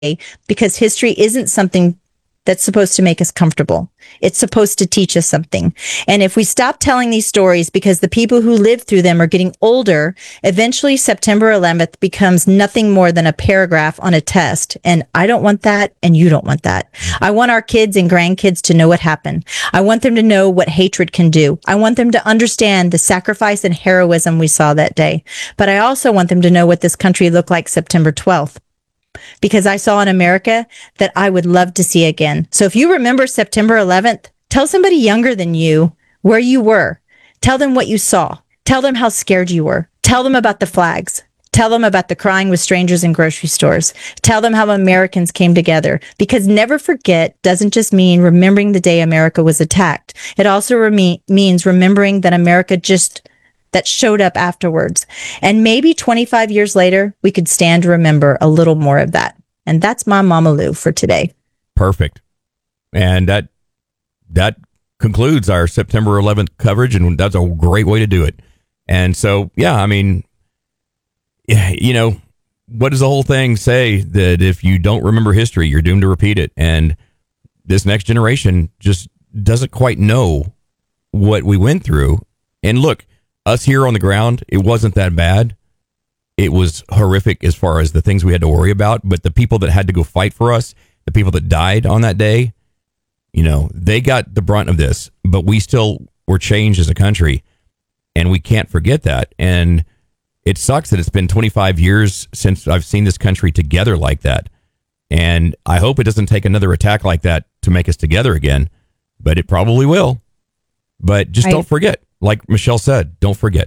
because history isn't something that's supposed to make us comfortable. It's supposed to teach us something. And if we stop telling these stories because the people who lived through them are getting older, eventually September 11th becomes nothing more than a paragraph on a test. And I don't want that, and you don't want that. I want our kids and grandkids to know what happened. I want them to know what hatred can do. I want them to understand the sacrifice and heroism we saw that day. But I also want them to know what this country looked like September 12th. Because I saw an America that I would love to see again. So if you remember September 11th, tell somebody younger than you where you were. Tell them what you saw. Tell them how scared you were. Tell them about the flags. Tell them about the crying with strangers in grocery stores. Tell them how Americans came together. Because never forget doesn't just mean remembering the day America was attacked. It also means remembering that America that showed up afterwards. And maybe 25 years later, we could stand to remember a little more of that. And that's my Mama Lou for today. Perfect. And that concludes our September 11th coverage, and that's a great way to do it. And so, yeah, I mean, you know, what does the whole thing say? That if you don't remember history, you're doomed to repeat it. And this next generation just doesn't quite know what we went through. And look, us here on the ground, it wasn't that bad. It was horrific as far as the things we had to worry about. But the people that had to go fight for us, the people that died on that day, you know, they got the brunt of this. But we still were changed as a country. And we can't forget that. And it sucks that it's been 25 years since I've seen this country together like that. And I hope it doesn't take another attack like that to make us together again. But it probably will. But just don't forget. Like Michelle said, don't forget.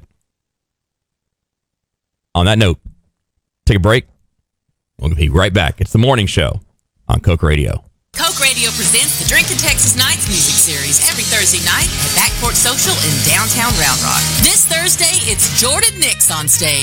On that note, take a break. We'll be right back. It's the morning show on Coke Radio. Coke Radio presents the Drinkin' Texas Nights music series every Thursday night at Backport Social in downtown Round Rock. This Thursday, it's Jordan Nix on stage.